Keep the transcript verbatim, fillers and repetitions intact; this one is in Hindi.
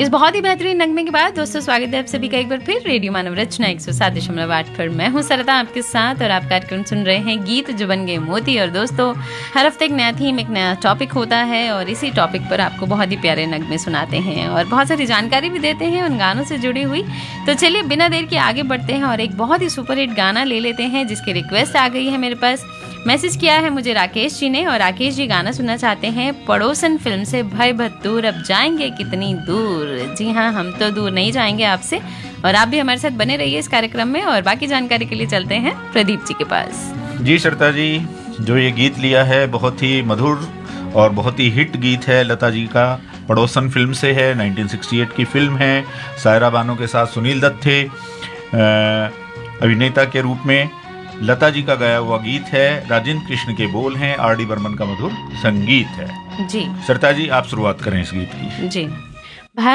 इस बहुत ही बेहतरीन नगमे के बाद दोस्तों स्वागत है आप सभी का एक बार फिर रेडियो मानव रचना एक सौ सात दशमलव आठ पर मैं हूं सरता आपके साथ और आप कार्यक्रम सुन रहे हैं गीत जो बन गए मोती। और दोस्तों हर हफ्ते एक नया थीम, एक नया टॉपिक होता है और इसी टॉपिक पर आपको बहुत ही प्यारे नगमे सुनाते हैं और बहुत सारी जानकारी भी देते हैं उन गानों से जुड़ी हुई। तो चलिए बिना देर के आगे बढ़ते हैं और एक बहुत ही सुपरहिट गाना ले लेते हैं जिसकी रिक्वेस्ट आ गई है मेरे पास। मैसेज किया है मुझे राकेश जी ने और राकेश जी गाना सुनना चाहते हैं पड़ोसन फिल्म से भय भत्तूर अब जाएंगे कितनी दूर। जी हाँ, हम तो दूर नहीं जाएंगे आपसे और आप भी हमारे साथ बने रहिए इस कार्यक्रम में। और बाकी जानकारी के लिए चलते हैं प्रदीप जी के पास। जी श्रद्धा जी, जो ये गीत लिया है बहुत ही मधुर और बहुत ही हिट गीत है लता जी का। पड़ोसन फिल्म से है, उन्नीस सौ अड़सठ की फिल्म है। सायरा बानो के साथ सुनील दत्त थे अभिनेता के रूप में। लता जी का गाया हुआ गीत है, राजेंद्र कृष्ण के बोल हैं, आर डी बर्मन का मधुर संगीत है। जी श्रद्धा जी, आप शुरुआत करें इस गीत की। जी